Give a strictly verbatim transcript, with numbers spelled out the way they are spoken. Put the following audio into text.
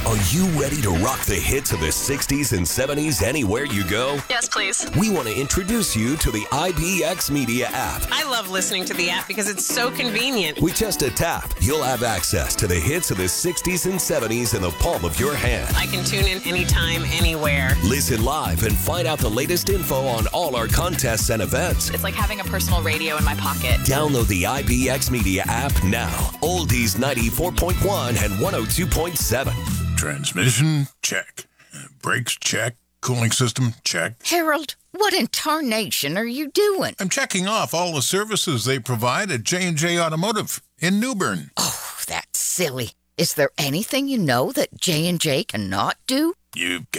Are you ready to rock the hits of the sixties and seventies anywhere you go? Yes, please. We want to introduce you to the I B X Media app. I love listening to the app because it's so convenient. With just a tap, you'll have access to the hits of the sixties and seventies in the palm of your hand. I can tune in anytime, anywhere. Listen live and find out the latest info on all our contests and events. It's like having a personal radio in my pocket. Download the I B X Media app now. Oldies ninety-four point one and one oh two point seven. Transmission, check. Brakes, check. Cooling system, check. Harold, what in tarnation are you doing? I'm checking off all the services they provide at J and J Automotive in Newbern. Oh, that's silly. Is there anything you know that J and J cannot do? You